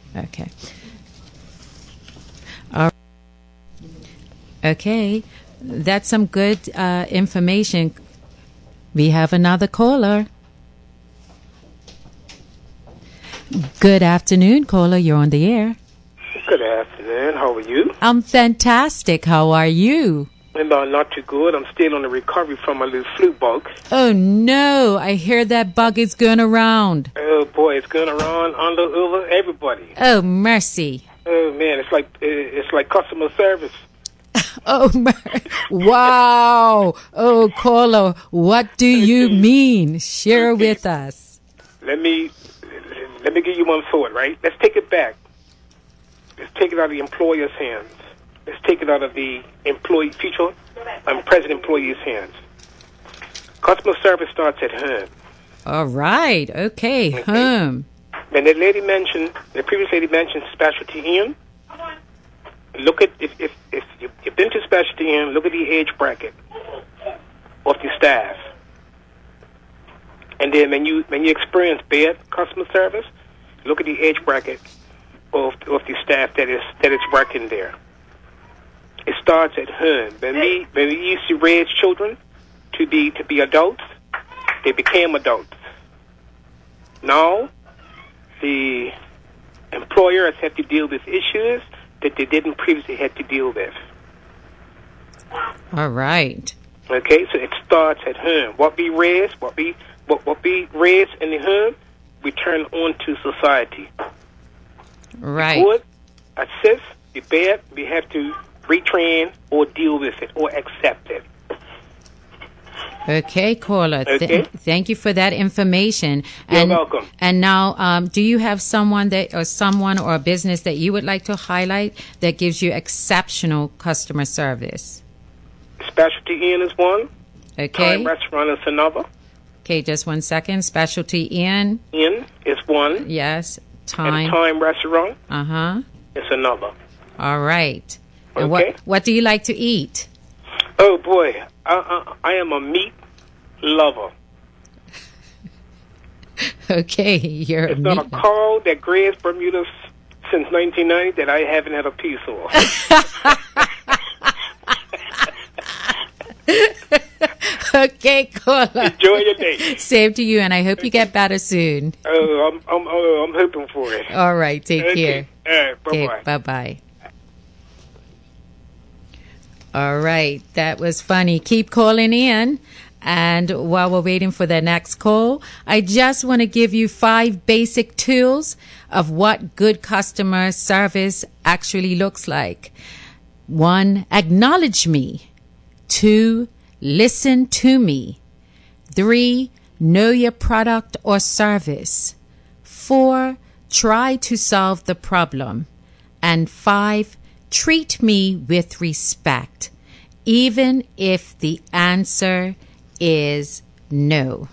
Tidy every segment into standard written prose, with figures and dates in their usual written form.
Okay. All Okay. That's some good information. We have another caller. Good afternoon, caller. You're on the air. Good afternoon. How are you? I'm fantastic. How are you? Not too good. I'm still on the recovery from my little flu bug. Oh, no. I hear that bug is going around. Oh, boy. It's going around over everybody. Oh, mercy. Oh, man. It's like customer service. Oh, wow. Oh, caller, what do you mean? Share with us. Let me give you one thought, right? Let's take it back. Let's take it out of the employer's hands. Let's take it out of the future and present employee's hands. Customer service starts at home. All right. Okay. Home. When the previous lady mentioned Specialty Inn, look at, if you've been to Specialty Inn, look at the age bracket of the staff. And then when you experience bad customer service, look at the age bracket of the staff that is working there. It starts at home. When we used to raise children to be adults, they became adults. Now, the employers have to deal with issues that they didn't previously have to deal with. All right. Okay, so it starts at home. What we raise in the home, we turn on to society. Right. The good, assist, the bad, we have to retrain or deal with it or accept it. Okay, caller. Okay. Thank you for that information. You're welcome. And now, do you have someone or a business that you would like to highlight that gives you exceptional customer service? Specialty Inn is one. Okay. Time Restaurant is another. Okay, just 1 second. Specialty Inn. Inn is one. Yes. And Time Restaurant. Uh-huh. Is another. All right. And Okay. what do you like to eat? Oh boy, I am a meat lover. Okay, you're It's not a cow that grazed Bermuda since 1990 that I haven't had a piece of. Okay, caller. Enjoy your day. Same to you, and I hope you get better soon. I'm hoping for it. All right, take care. All right, bye-bye. Okay, bye-bye. All right, that was funny. Keep calling in. And while we're waiting for the next call, I just want to give you 5 basic tools of what good customer service actually looks like. 1, acknowledge me. 2, listen to me. 3, know your product or service. 4, try to solve the problem. And 5, treat me with respect, even if the answer is no.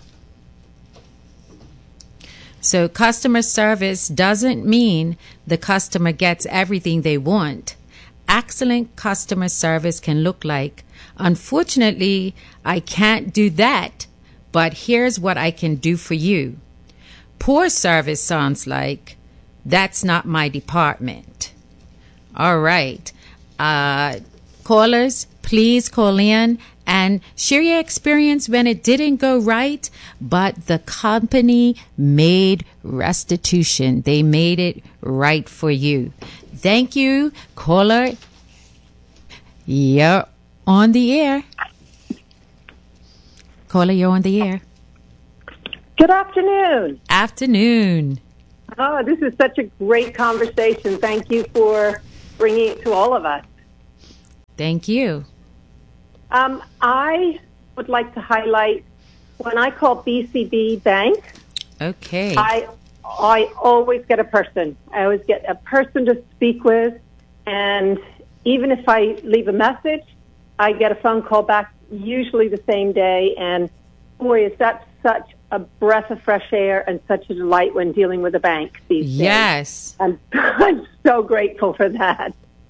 So customer service doesn't mean the customer gets everything they want. Excellent customer service can look like, unfortunately, I can't do that, but here's what I can do for you. Poor service sounds like, that's not my department. All right. Callers, please call in and share your experience when it didn't go right, but the company made restitution. They made it right for you. Thank you, caller. You're on the air. Caller, you're on the air. Good afternoon. Afternoon. Oh, this is such a great conversation. Thank you for bringing it to all of us. Thank you. I would like to highlight when I call BCB Bank. Okay. I always get a person. I always get a person to speak with, and even if I leave a message, I get a phone call back usually the same day. And boy, is that such a breath of fresh air and such a delight when dealing with a bank these days. Yes. I'm so grateful for that.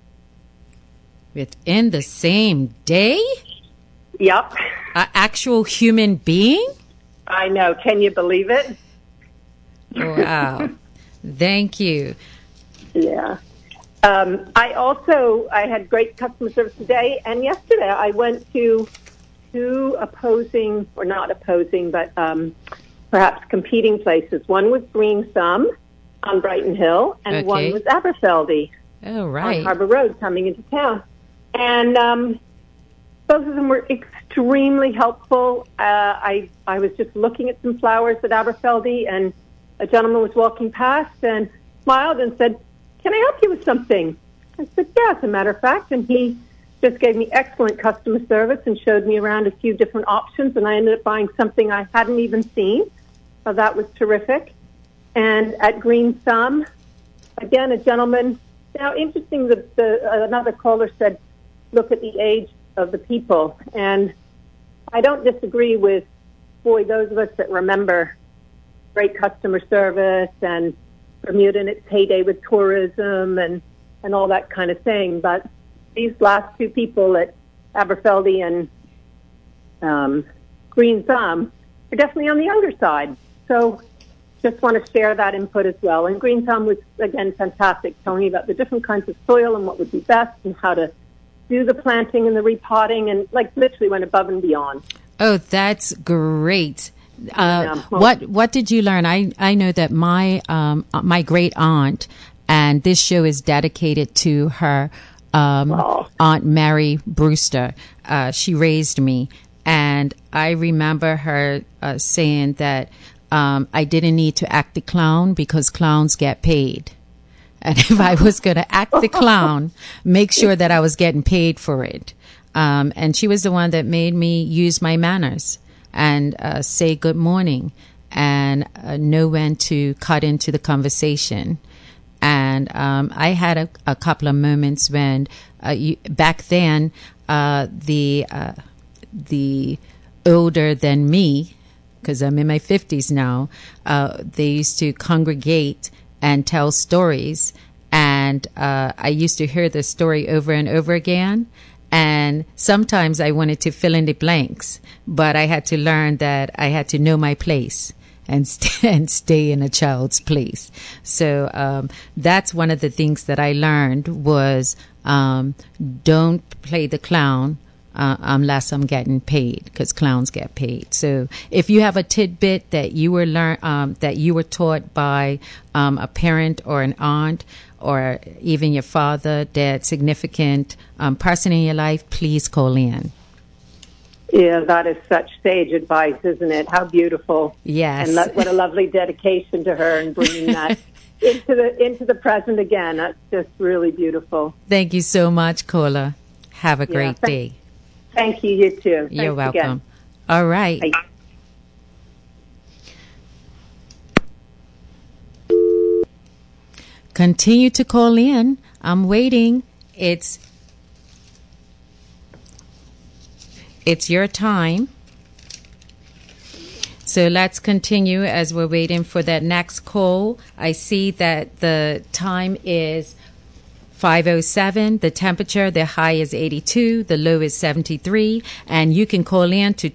Within the same day? Yep. An actual human being? I know. Can you believe it? Wow. Thank you. Yeah. I had great customer service today and yesterday. I went to two opposing, or not opposing, but perhaps competing places. One was Green Thumb on Brighton Hill, and one was Aberfeldy on Harbour Road coming into town. And both of them were extremely helpful. I was just looking at some flowers at Aberfeldy, and a gentleman was walking past and smiled and said, "Can I help you with something?" I said, "Yeah, as a matter of fact." And he just gave me excellent customer service and showed me around a few different options, and I ended up buying something I hadn't even seen. So that was terrific. And at Green Thumb, again, a gentleman. Now, interesting that another caller said, look at the age of the people. And I don't disagree with, those of us that remember great customer service and Bermuda in its heyday with tourism and all that kind of thing. But these last two people at Aberfeldy and Green Thumb are definitely on the younger side. So just want to share that input as well. And Green Thumb was, again, fantastic, telling me about the different kinds of soil and what would be best and how to do the planting and the repotting, and literally went above and beyond. Oh, that's great. What did you learn? I know that my great aunt, and this show is dedicated to her Aunt Mary Brewster. She raised me, and I remember her saying that I didn't need to act the clown because clowns get paid. And if I was going to act the clown, make sure that I was getting paid for it. And she was the one that made me use my manners and say good morning and know when to cut into the conversation. And I had a couple of moments when back then the older than me, because I'm in my 50s now, they used to congregate and tell stories. And I used to hear the story over and over again. And sometimes I wanted to fill in the blanks, but I had to learn that I had to know my place and stay in a child's place. So that's one of the things that I learned was don't play the clown unless I'm getting paid, because clowns get paid. So if you have a tidbit that you were that you were taught by a parent or an aunt or even your father, dad, significant person in your life, please call in. Yeah, that is such sage advice, isn't it? How beautiful. Yes. And what a lovely dedication to her and bringing that into the present again. That's just really beautiful. Thank you so much, Kola. Have a great day. Thank you. You too. You're Thanks welcome. Again. All right. Bye. Continue to call in. I'm waiting. It's your time. So let's continue as we're waiting for that next call. I see that the time is 5:07. The temperature, the high is 82, the low is 73, and you can call in to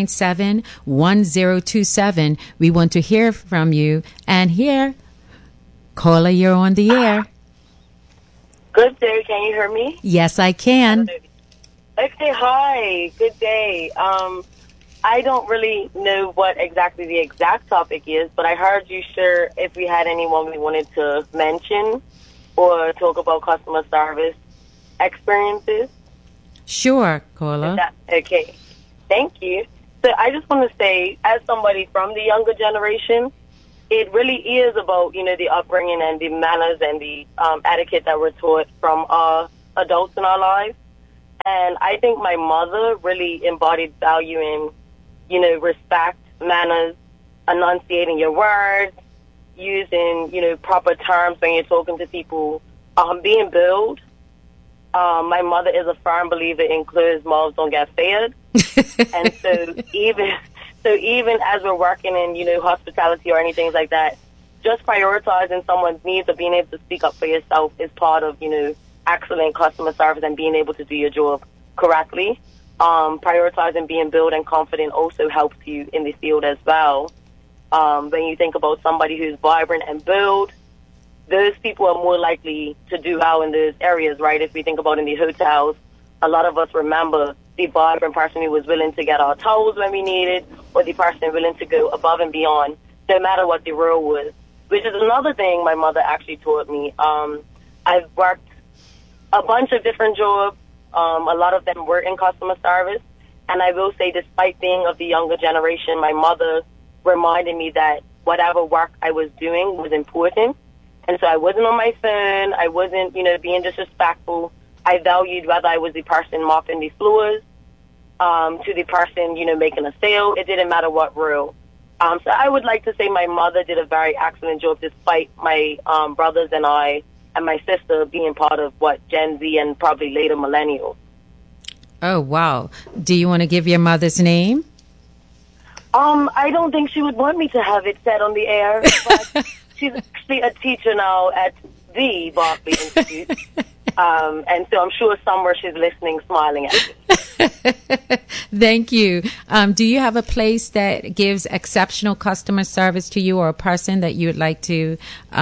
297-1027. We want to hear from you. And here, caller, you're on the air. Good day. Can you hear me? Yes, I can. Okay, hi. Good day. I don't really know what exactly the exact topic is, but I heard you share if we had anyone we wanted to mention or talk about customer service experiences. Sure, caller. Okay. Thank you. So I just want to say, as somebody from the younger generation, it really is about, the upbringing and the manners and the etiquette that we're taught from our adults in our lives. And I think my mother really embodied value in, respect, manners, enunciating your words, using, proper terms when you're talking to people, being bold. My mother is a firm believer in closed mouths don't get fed. And so even as we're working in, hospitality or anything like that, just prioritizing someone's needs or being able to speak up for yourself is part of, excellent customer service and being able to do your job correctly. Prioritizing being bold and confident also helps you in the field as well. When you think about somebody who's vibrant and bold, those people are more likely to do well in those areas, right? If we think about in the hotels, a lot of us remember the vibrant person who was willing to get our towels when we needed, or the person willing to go above and beyond, no matter what the role was, which is another thing my mother actually taught me. I've worked a bunch of different jobs. A lot of them were in customer service. And I will say, despite being of the younger generation, my mother reminded me that whatever work I was doing was important. And so I wasn't on my phone. I wasn't, being disrespectful. I valued whether I was the person mopping the floors, to the person, making a sale. It didn't matter what role. So I would like to say my mother did a very excellent job, despite my brothers and I and my sister being part of Gen Z and probably later millennials. Oh, wow. Do you want to give your mother's name? I don't think she would want me to have it said on the air, but she's actually a teacher now at the Barclay Institute. And so I'm sure somewhere she's listening, smiling at me. Thank you. Do you have a place that gives exceptional customer service to you, or a person that you would like to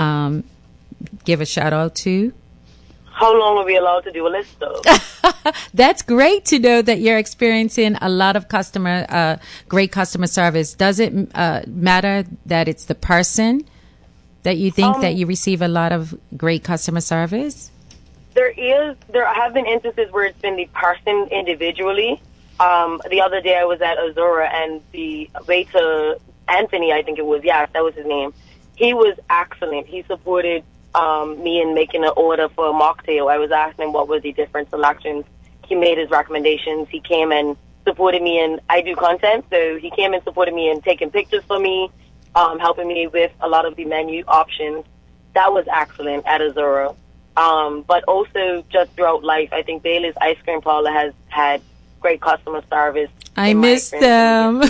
give a shout out to? How long are we allowed to do a list, though? That's great to know that you're experiencing a lot of great customer service. Does it matter that it's the person that you think that you receive a lot of great customer service? There have been instances where it's been the person individually. The other day I was at Azura, and the waiter, Anthony, I think it was, yes, that was his name. He was excellent. He supported me in making an order for a mocktail. I was asking him what were the different selections. He made his recommendations. He came and supported me, and I do content, so he came and supported me in taking pictures for me, helping me with a lot of the menu options. That was excellent at Azura. But also just throughout life, I think Bailey's Ice Cream Parlor has had great customer service. I miss them.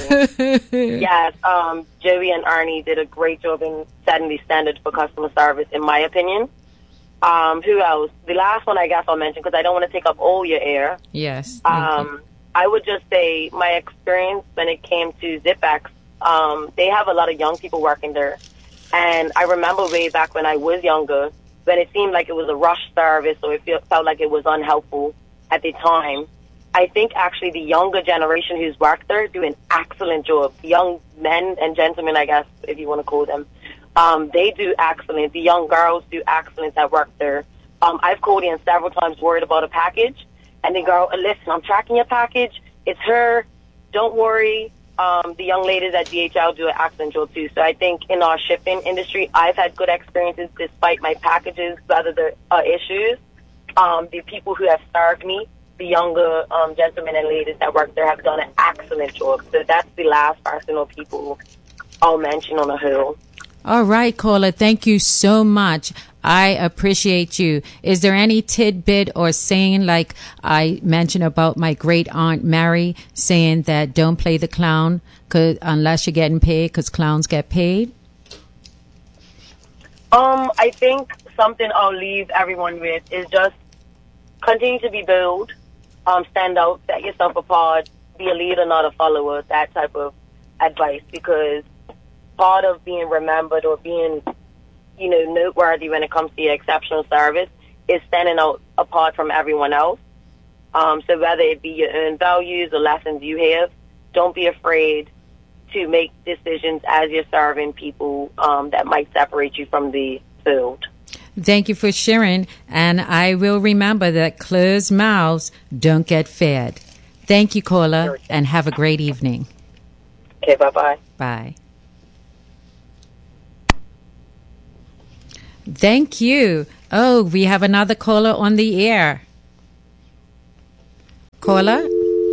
Yes, Joey and Arnie did a great job in setting the standard for customer service, in my opinion. Who else? The last one I guess I'll mention, because I don't want to take up all your air. Yes. I would just say my experience when it came to Zipex, they have a lot of young people working there. And I remember way back when I was younger, when it seemed like it was a rush service, or it felt like it was unhelpful at the time. I think actually the younger generation who's worked there do an excellent job. Young men and gentlemen, I guess, if you want to call them, they do excellent. The young girls do excellent that work there. I've called in several times worried about a package, and the girl, listen, I'm tracking your package. It's her. Don't worry. The young ladies at DHL do an excellent job too. So I think in our shipping industry, I've had good experiences despite my packages, whether there are issues. The people who have served me, the younger gentlemen and ladies that work there, have done an excellent job. So that's the last person or people I'll mention on the whole. All right, caller. Thank you so much. I appreciate you. Is there any tidbit or saying, like I mentioned about my great aunt Mary saying that don't play the clown unless you're getting paid, because clowns get paid? I think something I'll leave everyone with is just continue to be bold, stand out, set yourself apart, be a leader, not a follower, that type of advice, because part of being remembered or being, noteworthy when it comes to your exceptional service is standing out apart from everyone else. So whether it be your own values or lessons you have, don't be afraid to make decisions as you're serving people that might separate you from the field. Thank you for sharing, and I will remember that closed mouths don't get fed. Thank you, caller, and have a great evening. Okay, bye-bye. Bye. Thank you. Oh, we have another caller on the air. Caller?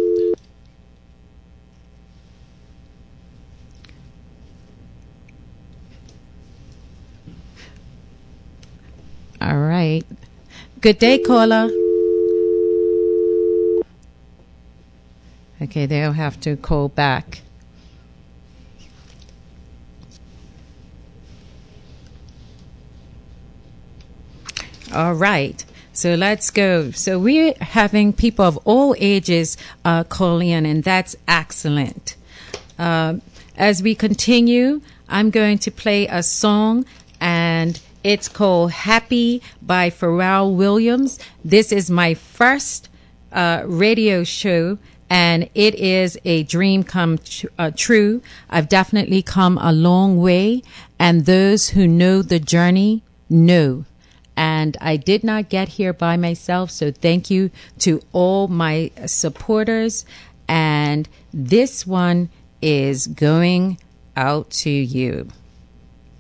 All right. Good day, caller. Okay, they'll have to call back. All right. So let's go. So we're having people of all ages call in, and that's excellent. As we continue, I'm going to play a song, and It's called Happy by Pharrell Williams. This is my first radio show, and it is a dream come true. I've definitely come a long way, and those who know the journey know. And I did not get here by myself, so thank you to all my supporters. And this one is going out to you.